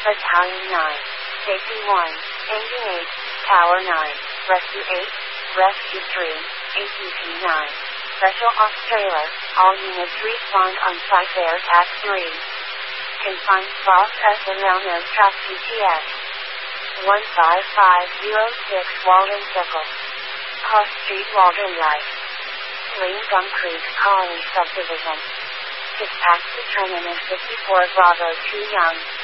Battalion 9, Safety 1, Engine 8, Tower 9, Rescue 8, Rescue 3, ATP 9. Special Ops Trailer, all units respawn on site bears at 3. Confine Cross S and Round Track PTS. 15506 Walden Circle. Cross Street Walden Right. Lane Gum Creek Colony Subdivision. Dispatch to Terminus 54 Bravo 2 Young.